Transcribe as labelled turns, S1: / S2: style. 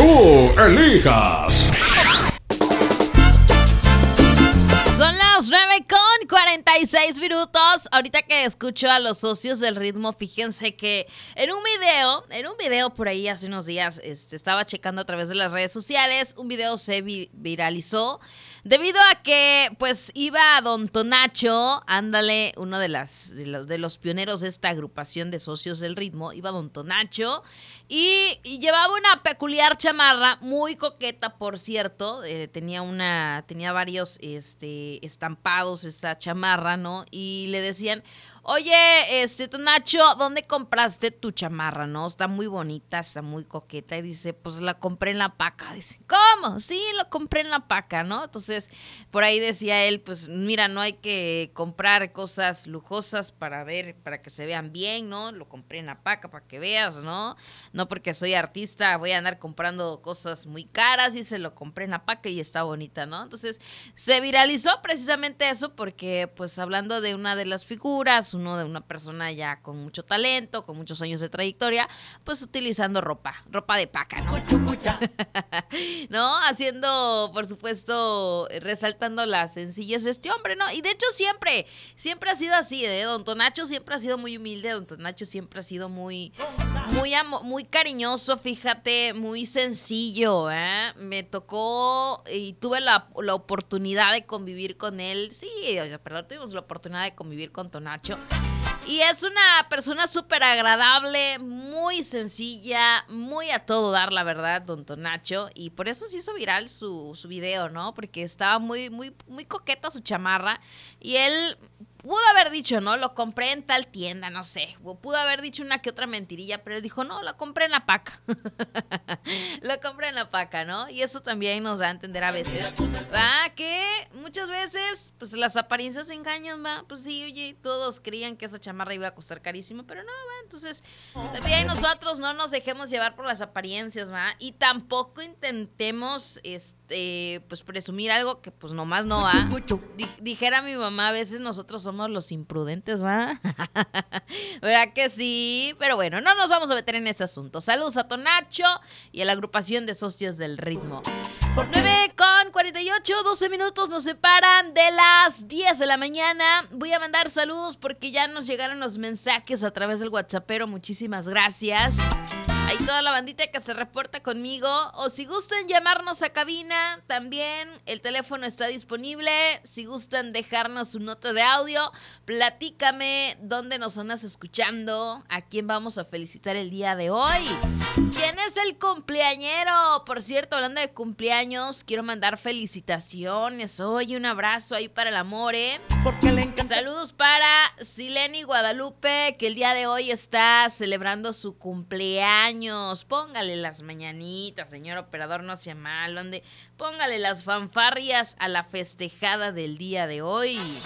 S1: tú elijas.
S2: Son las 9:46. Ahorita que escucho a los socios del ritmo, fíjense que en un video por ahí hace unos días, estaba checando a través de las redes sociales, un video se viralizó debido a que pues iba Don Tonacho, ándale, uno de los pioneros de esta agrupación de socios del ritmo, iba Don Tonacho y llevaba una peculiar chamarra, muy coqueta, por cierto, tenía varios estampados esa chamarra, ¿no? Y le decían, oye, Tonacho, ¿dónde compraste tu chamarra, no? Está muy bonita, está muy coqueta. Y dice, pues la compré en La Paca. Dice, ¿cómo? Sí, lo compré en La Paca, ¿no? Entonces, por ahí decía él, pues mira, no hay que comprar cosas lujosas para que se vean bien, ¿no? Lo compré en La Paca para que veas, ¿no? No porque soy artista voy a andar comprando cosas muy caras, y se lo compré en La Paca y está bonita, ¿no? Entonces, se viralizó precisamente eso porque, pues, hablando de una de las figuras, uno de una persona ya con mucho talento, con muchos años de trayectoria, pues utilizando ropa de paca, ¿no? ¿No? Haciendo, por supuesto, resaltando la sencillez de este hombre, ¿no? Y de hecho siempre ha sido así, ¿eh? Don Tonacho siempre ha sido muy humilde, Don Tonacho siempre ha sido muy cariñoso, fíjate, muy sencillo, ¿eh? Me tocó y tuve la oportunidad de convivir con él, sí, perdón, tuvimos la oportunidad de convivir con Tonacho. Y es una persona súper agradable, muy sencilla, muy a todo dar, la verdad, Don Tonacho. Y por eso se hizo viral su video, ¿no? Porque estaba muy coqueta su chamarra. Y él pudo haber dicho, ¿no? Lo compré en tal tienda, no sé. O pudo haber dicho una que otra mentirilla, pero él dijo, no, lo compré en La Paca. Lo compré en La Paca, ¿no? Y eso también nos da a entender a veces, ¿va? Que muchas veces, pues las apariencias engañan, ¿va? Pues sí, oye, todos creían que esa chamarra iba a costar carísimo, pero no, ¿va? Entonces, también nosotros no nos dejemos llevar por las apariencias, ¿va? Y tampoco intentemos, pues presumir algo que pues nomás no va. Dijera mi mamá, a veces nosotros somos los imprudentes, ¿va? ¿Verdad que sí? Pero bueno, no nos vamos a meter en ese asunto. Saludos a Tonacho y a la agrupación de socios del ritmo. 9:48, 12 minutos nos separan de las 10 de la mañana. Voy a mandar saludos porque ya nos llegaron los mensajes a través del WhatsAppero. Muchísimas gracias. Hay toda la bandita que se reporta conmigo. O si gustan llamarnos a cabina, también el teléfono está disponible. Si gustan dejarnos su nota de audio, platícame dónde nos andas escuchando, a quién vamos a felicitar el día de hoy. ¿Quién es el cumpleañero? Por cierto, hablando de cumpleaños, quiero mandar felicitaciones. Oye, un abrazo ahí para el amor, ¿eh? Saludos para Sileni Guadalupe, que el día de hoy está celebrando su cumpleaños. Póngale las mañanitas, señor operador, no sea malo. Póngale las fanfarrias a la festejada del día de hoy.